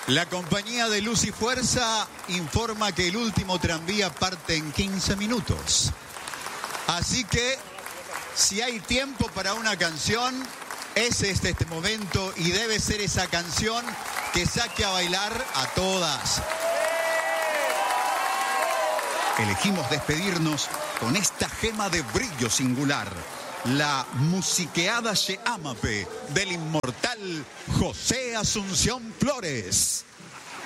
La compañía de Luz y Fuerza informa que el último tranvía parte en 15 minutos. Así que, si hay tiempo para una canción, es este momento y debe ser esa canción que saque a bailar a todas. Elegimos despedirnos con esta gema de brillo singular, la musiqueada Che Amape del inmortal José Asunción Flores.